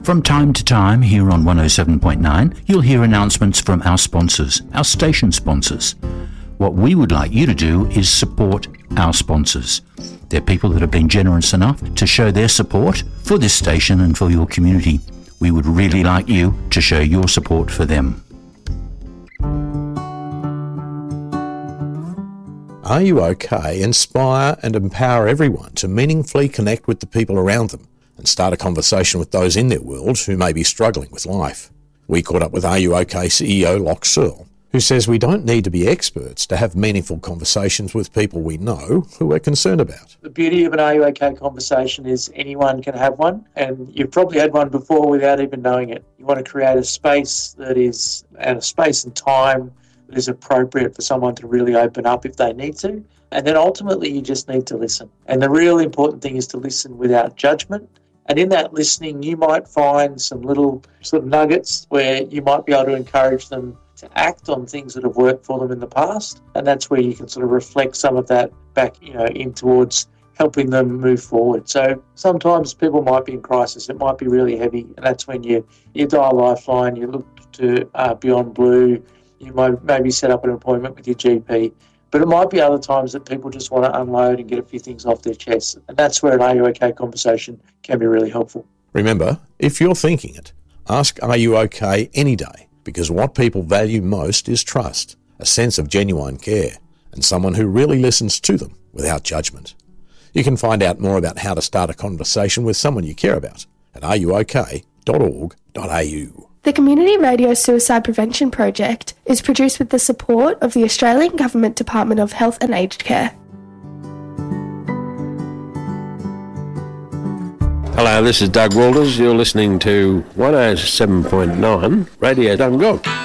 From time to time here on 107.9, you'll hear announcements from our sponsors, our station sponsors. What we would like you to do is support our sponsors. They're people that have been generous enough to show their support for this station and for your community. We would really like you to show your support for them. Are You OK? Inspire and empower everyone to meaningfully connect with the people around them and start a conversation with those in their world who may be struggling with life. We caught up with Are You OK? CEO Loch Searle, who says we don't need to be experts to have meaningful conversations with people we know who we're concerned about. The beauty of an Are You OK? Conversation is anyone can have one, and you've probably had one before without even knowing it. You want to create a space that is, and a space and time that is appropriate for someone to really open up if they need to. And then ultimately you just need to listen. And the real important thing is to listen without judgment. And in that listening, you might find some little sort of nuggets where you might be able to encourage them to act on things that have worked for them in the past. And that's where you can sort of reflect some of that back, in towards helping them move forward. So sometimes people might be in crisis. It might be really heavy. And that's when you dial Lifeline, you look to Beyond Blue, you might maybe set up an appointment with your GP. But it might be other times that people just want to unload and get a few things off their chest. And that's where an Are You OK? Conversation can be really helpful. Remember, if you're thinking it, ask Are You OK? Any day, because what people value most is trust, a sense of genuine care, and someone who really listens to them without judgment. You can find out more about how to start a conversation with someone you care about at areyouok.org.au. The Community Radio Suicide Prevention Project is produced with the support of the Australian Government Department of Health and Aged Care. Hello, this is Doug Walters. You're listening to 107.9 Radio Dungog.